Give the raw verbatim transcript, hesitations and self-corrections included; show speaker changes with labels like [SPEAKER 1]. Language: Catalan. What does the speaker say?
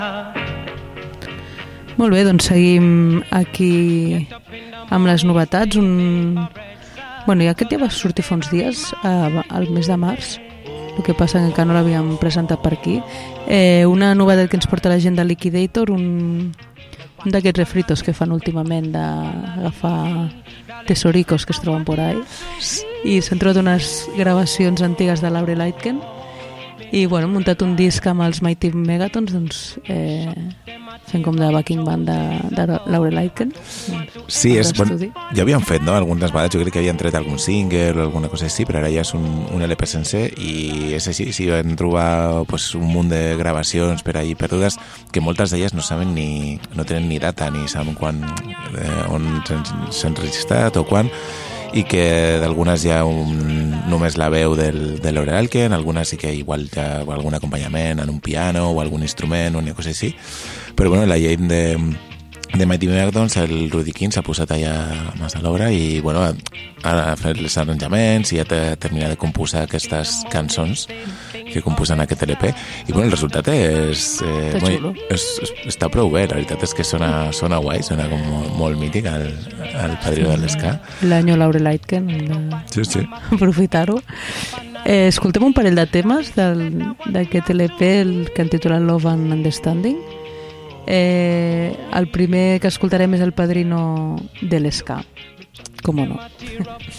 [SPEAKER 1] Molt bé, doncs seguim aquí amb les novetats. Un... Bueno, ja aquest ja va sortir fa uns dies, eh, al mes de març, el que passa que no l'havíem presentat per aquí. Eh, una novetat que ens porta la gent de Liquidator, un, un d'aquests refritos que fan últimament d'agafar tesoricos que es troben por ahí, i s'han trobat unes gravacions antigues de Laurel Aitken i bueno, hem muntat un disc amb els Mighty Megatons, doncs eh, fent com de backing band de, de Laurel Aitken.
[SPEAKER 2] Sí, és, bueno, ja havíem fet, no?, algunes vegades, jo crec que havien tret algun single o alguna cosa així, però ara ja és un, un L P sencer i és així, sí, vam trobar pues, un munt de gravacions per ahí perdudes que moltes d'elles no saben ni, no tenen ni data, ni saben quan, eh, on s'han registrat o quan, i que d'algunes hi ha un, només la veu del, de Laurel Aitken, algunes sí que igual hi ha algun acompanyament en un piano o algun instrument o una cosa així, però bueno, la gent de, de Mighty Megatons, el Rudy King s'ha posat allà més a l'obra i bueno, ha fet els arranjaments i ha terminat de composar aquestes cançons que composen aquest L P i bueno, el resultat és, eh, molt, és, és està prou bé, la veritat és que sona, sona guai, sona com molt, molt mític el, el padrino de l'esca.
[SPEAKER 1] L'any Laurel Aitken,
[SPEAKER 2] sí, sí.
[SPEAKER 1] Aprofitar-ho. Eh, escoltem un parell de temes d'aquest L P, el que han titulat Love and Understanding. Eh, el primer que escoltarem és el padrino de l'esca, com no.